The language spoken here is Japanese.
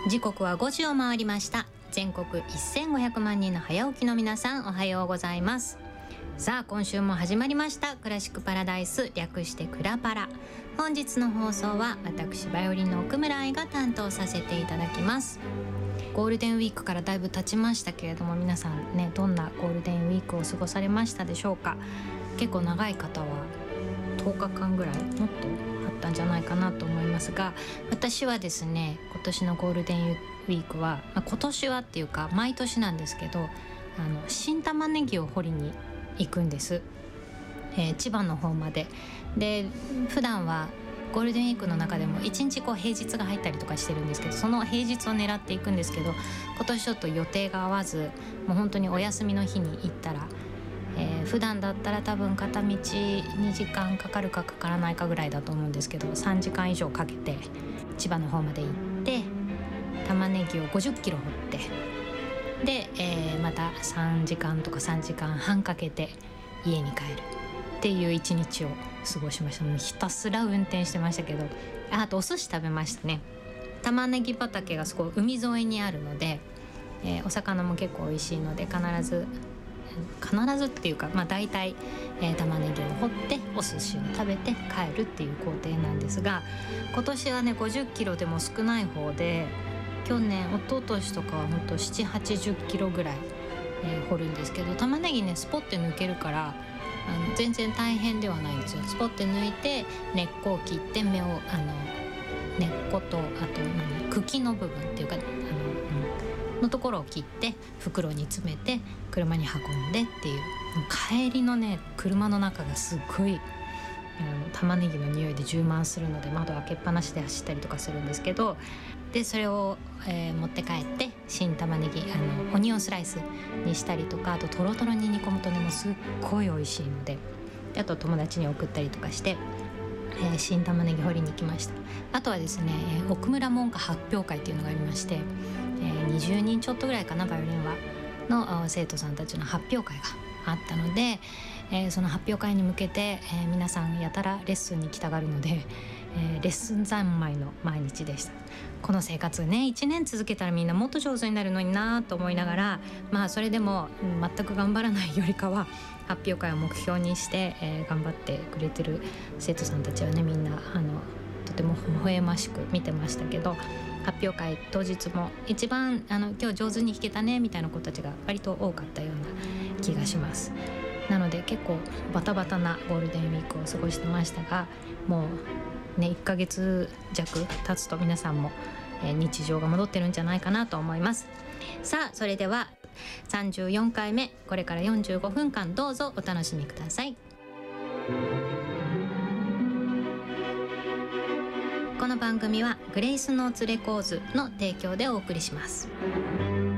時刻は5時を回りました。全国1500万人の早起きの皆さん、おはようございます。さあ、今週も始まりましたクラシックパラダイス、略してクラパラ。本日の放送は私バイオリンの奥村愛が担当させていただきます。ゴールデンウィークからだいぶ経ちましたけれども、皆さんね、どんなゴールデンウィークを過ごされましたでしょうか。結構長い方は10日間ぐらいもっとあったんじゃないかなと思いますが、私はですね、今年のゴールデンウィークは、今年はっていうか毎年なんですけど、新玉ねぎを掘りに行くんです、千葉の方まで。で、普段はゴールデンウィークの中でも1日平日が入ったりとかしてるんですけど、その平日を狙っていくんですけど、今年ちょっと予定が合わず、もう本当にお休みの日に行ったら、普段だったら多分片道2時間かかるかかからないかぐらいだと思うんですけど、3時間以上かけて千葉の方まで行って、玉ねぎを50キロ掘って、で、また3時間とか3時間半かけて家に帰るっていう一日を過ごしました。もうひたすら運転してましたけど、あとお寿司食べましたね。玉ねぎ畑がすごい海沿いにあるので、お魚も結構美味しいので、必ずっていうか、大体、玉ねぎを掘ってお寿司を食べて帰るっていう工程なんですが、今年はね50キロでも少ない方で、去年一昨年とかはほんと7、80キロぐらい、掘るんですけど、玉ねぎねスポッて抜けるから全然大変ではないんですよ。スポッて抜いて根っこを切って、根っこと、あと茎の部分っていうかのところを切って袋に詰めて車に運んでっていう、帰りのね車の中がすっごい玉ねぎの匂いで充満するので、窓開けっぱなしで走ったりとかするんですけど、でそれを、持って帰って新玉ねぎオニオンスライスにしたりとか、あとトロトロに煮込むとねもうすっごい美味しいので、あと友達に送ったりとかして、新玉ねぎ掘りに行きました。あとはですね、奥村門下発表会っていうのがありまして、20人ちょっとぐらいかな、バイオリンはの生徒さんたちの発表会があったので、その発表会に向けて、皆さんやたらレッスンに来たがるので、レッスン三昧の毎日でした。この生活ね1年続けたらみんなもっと上手になるのになと思いながら、それでも全く頑張らないよりかは発表会を目標にして、頑張ってくれてる生徒さんたちはね、みんなとても微笑ましく見てましたけど、発表会当日も一番今日上手に弾けたねみたいな子たちが割と多かったような気がします。なので結構バタバタなゴールデンウィークを過ごしてましたが、もうね1ヶ月弱経つと皆さんも、日常が戻ってるんじゃないかなと思います。さあ、それでは34回目、これから45分間どうぞお楽しみください。この番組はグレイスノーツレコーズの提供でお送りします。